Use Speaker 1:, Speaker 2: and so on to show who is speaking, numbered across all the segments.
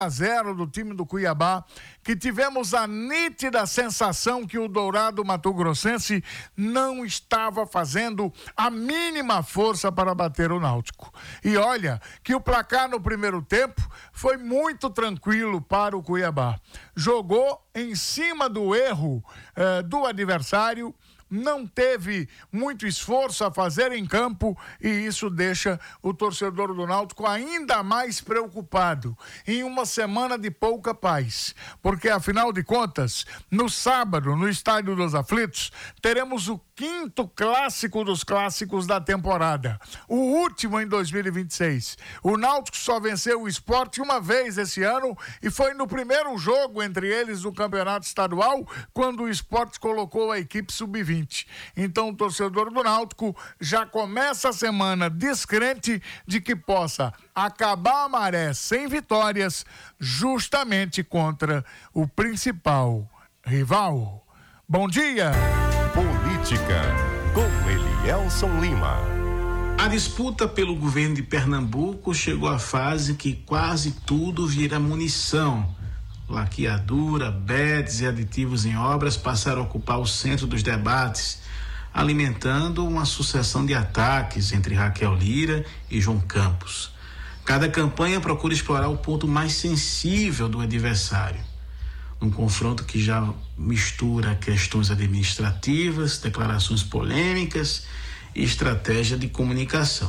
Speaker 1: 0 do time do Cuiabá, que tivemos a nítida sensação que o Dourado Mato-Grossense não estava fazendo a mínima força para bater o Náutico. E olha que o placar no primeiro tempo foi muito tranquilo para o Cuiabá. Jogou em cima do erro do adversário, não teve muito esforço a fazer em campo, e isso deixa o torcedor do Náutico ainda mais preocupado em uma semana de pouca paz, porque afinal de contas, no sábado, no Estádio dos Aflitos, teremos o 5º clássico dos clássicos da temporada, o último em 2026. O Náutico só venceu o Sport uma vez esse ano, e foi no primeiro jogo entre eles do Campeonato Estadual, quando o Sport colocou a equipe sub-20. Então o torcedor do Náutico já começa a semana descrente de que possa acabar a maré sem vitórias, justamente contra o principal rival. Bom dia!
Speaker 2: Política, com Elielson Lima.
Speaker 3: A disputa pelo governo de Pernambuco chegou à fase que quase tudo vira munição. Laqueadura, bets e aditivos em obras passaram a ocupar o centro dos debates, alimentando uma sucessão de ataques entre Raquel Lira e João Campos. Cada campanha procura explorar o ponto mais sensível do adversário, um confronto que já mistura questões administrativas, declarações polêmicas e estratégia de comunicação.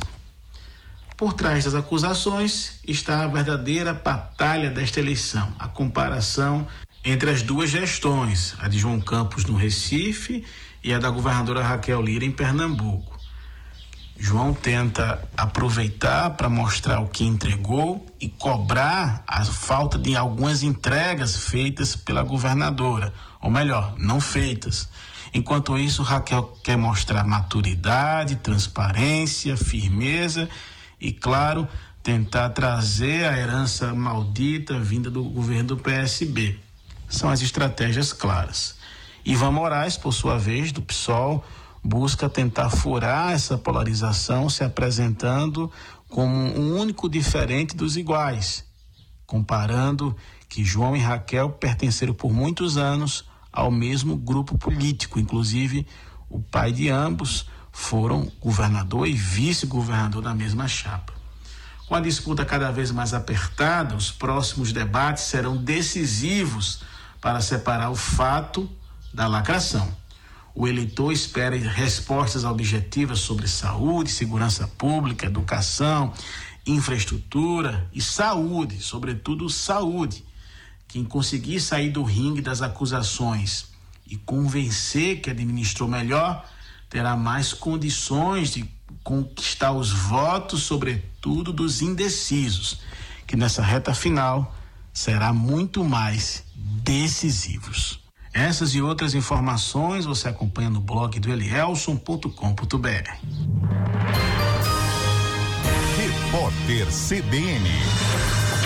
Speaker 3: Por trás das acusações está a verdadeira batalha desta eleição, a comparação entre as duas gestões, a de João Campos no Recife e a da governadora Raquel Lira em Pernambuco. João tenta aproveitar para mostrar o que entregou e cobrar a falta de algumas entregas feitas pela governadora, ou melhor, não feitas. Enquanto isso, Raquel quer mostrar maturidade, transparência, firmeza e, claro, tentar trazer a herança maldita vinda do governo do PSB. São as estratégias claras. Ivan Moraes, por sua vez, do PSOL, busca tentar furar essa polarização, se apresentando como um único diferente dos iguais, comparando que João e Raquel pertenceram por muitos anos ao mesmo grupo político. Inclusive, o pai de ambos foram governador e vice-governador da mesma chapa. Com a disputa cada vez mais apertada, os próximos debates serão decisivos para separar o fato da lacração. O eleitor espera respostas objetivas sobre saúde, segurança pública, educação, infraestrutura e saúde, sobretudo saúde. Quem conseguir sair do ringue das acusações e convencer que administrou melhor, terá mais condições de conquistar os votos, sobretudo dos indecisos, que nessa reta final será muito mais decisivos. Essas e outras informações você acompanha no blog do elielson.com.br.
Speaker 2: Repórter CBN.